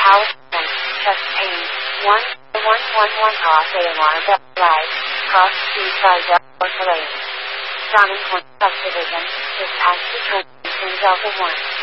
Allison, chest pain, 111 cross AMR live, cross 2 or delay. John and Point subdivision, dispatch to Trenton, Delta 1.